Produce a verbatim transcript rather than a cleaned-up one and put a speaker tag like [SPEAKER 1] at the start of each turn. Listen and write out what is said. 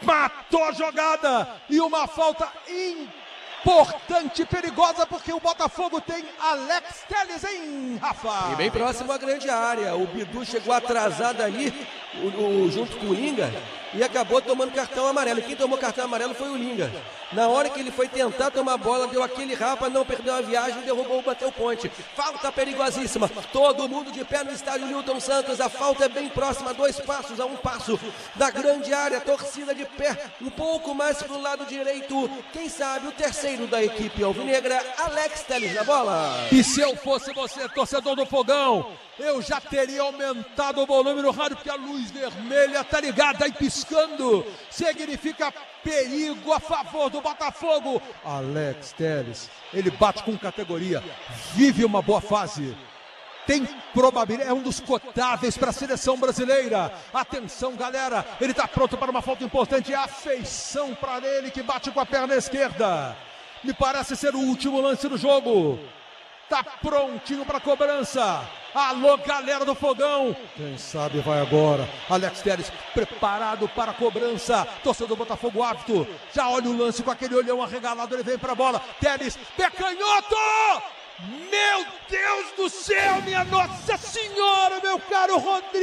[SPEAKER 1] matou a jogada e uma falta importante, perigosa, porque o Botafogo tem Alex Telles, hein, Rafa?
[SPEAKER 2] E bem próximo à grande área. O Bidu chegou atrasado ali, o, o, junto com o Linga, e acabou tomando cartão amarelo. Quem tomou cartão amarelo foi o Linga. Na hora que ele foi tentar tomar a bola, deu aquele rapa, não perdeu a viagem, derrubou, bateu o ponte. Falta perigosíssima. Todo mundo de pé no estádio Newton Santos. A falta é bem próxima, dois passos, a um passo da grande área. Torcida de pé, um pouco mais pro lado direito. Quem sabe o terceiro da equipe alvinegra, Alex Telles na bola.
[SPEAKER 1] E se eu fosse você, torcedor do Fogão, eu já teria aumentado o volume no rádio, porque a luz vermelha tá ligada e piscando. Significa perigo a favor do Botafogo. Alex Telles, ele bate com categoria, vive uma boa fase. Tem probabilidade, é um dos cotáveis para a seleção brasileira. Atenção, galera, ele está pronto para uma falta importante. É a feição para ele, que bate com a perna esquerda. Me parece ser o último lance do jogo. Tá prontinho para cobrança. Alô, galera do Fogão. Quem sabe vai agora. Alex Telles preparado para a cobrança. Torcedor do Botafogo ávido. Já olha o lance com aquele olhão arregalado. Ele vem para a bola. Telles, pé canhoto. Meu Deus do céu, minha Nossa Senhora, meu caro Rodrigo.